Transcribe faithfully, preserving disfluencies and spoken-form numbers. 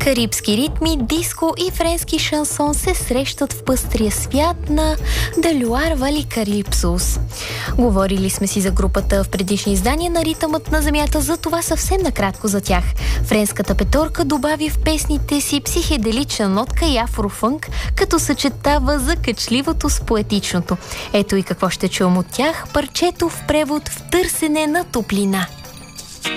Карибски ритми, диско и френски шансон се срещат в пъстрия свят на Делюар Вали Калипсус. Говорили сме си за групата в предишни издания на Ритъмът на земята, за това съвсем накратко за тях. Френската петорка добави в песните си психеделична нотка и афрофънк, като съчетава закачливото с поетичното. Ето и какво ще чуем от тях, парчето в превод "В търсене на топлина".